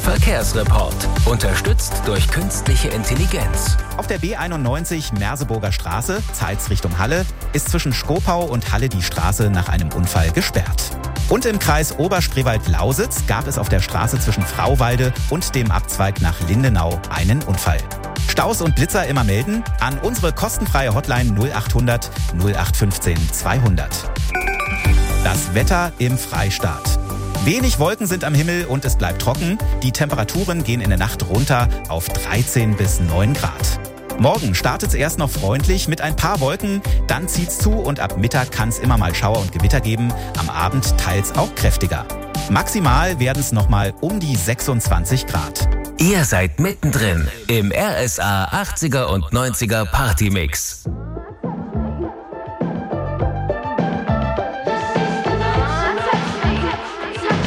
Verkehrsreport. Unterstützt durch künstliche Intelligenz. Auf der B91 Merseburger Straße, Zeitz Richtung Halle, ist zwischen Schkopau und Halle die Straße nach einem Unfall gesperrt. Und im Kreis Oberspreewald-Lausitz gab es auf der Straße zwischen Frauwalde und dem Abzweig nach Lindenau einen Unfall. Staus und Blitzer immer melden an unsere kostenfreie Hotline 0800 0815 200. Das Wetter im Freistaat. Wenig Wolken sind am Himmel und es bleibt trocken. Die Temperaturen gehen in der Nacht runter auf 13 bis 9 Grad. Morgen startet es erst noch freundlich mit ein paar Wolken, dann zieht's zu und ab Mittag kann es immer mal Schauer und Gewitter geben, am Abend teils auch kräftiger. Maximal werden es nochmal um die 26 Grad. Ihr seid mittendrin im RSA 80er und 90er Partymix.